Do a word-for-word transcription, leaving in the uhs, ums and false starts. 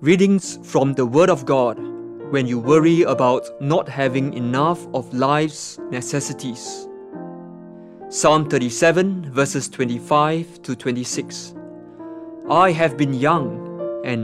Readings from the Word of God when you worry about not having enough of life's necessities. Psalm thirty-seven, verses twenty-five to twenty-six. I have been young